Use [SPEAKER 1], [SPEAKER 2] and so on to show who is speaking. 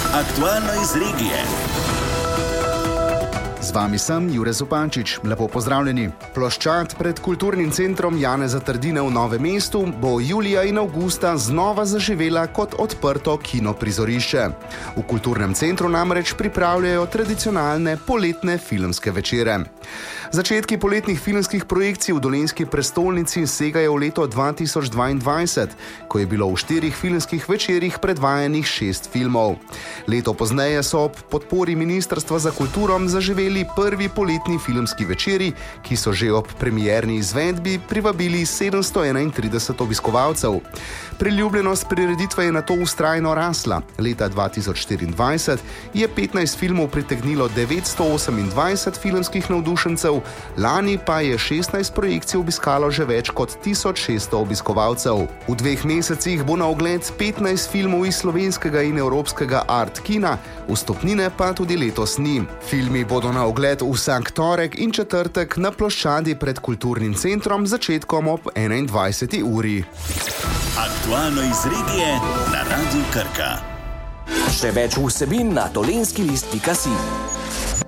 [SPEAKER 1] Aktualno iz regije.
[SPEAKER 2] Z vami sem Jure Zupančič. Lepo pozdravljeni. Ploščad pred kulturnim centrom Janeza Trdine v Novem mestu bo julija in avgusta znova zaživela kot odprto kinoprizorišče. V kulturnem centru namreč pripravljajo tradicionalne poletne filmske večere. Začetki poletnih filmskih projekcij v dolenjski prestolnici segajo v leto 2022, ko je bilo v 4 filmskih večerih predvajanih 6 filmov. Leto pozneje so ob podpori Ministrstva za kulturo zaživeli prvi poletni filmski večeri, ki so že ob premierni izvedbi privabili 731 obiskovalcev. Priljubljenost prireditve je nato vztrajno rasla. Leta 2024 je 15 filmov pritegnilo 928 filmskih navdušencev, lani pa je 16 projekcij obiskalo že več kot 1600 obiskovalcev. V 2 mesecih bo na ogled 15 filmov iz slovenskega in evropskega art kina, vstopnine pa tudi letos ni. Filmi bodo na ogled vsak torek in četrtek na ploščadi pred kulturnim centrom z začetkom ob 21. uri.
[SPEAKER 1] Aktualno iz regije na Radiu Krka.
[SPEAKER 3] Še več vsebin na dolenjskilist.si.